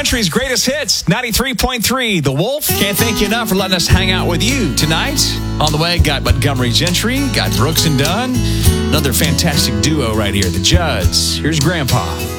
country's greatest hits, 93.3 The Wolf. Can't thank you enough for letting us hang out with you tonight. On the way, got Montgomery Gentry, got Brooks and Dunn. Another fantastic duo right here, the Judds. Here's Grandpa.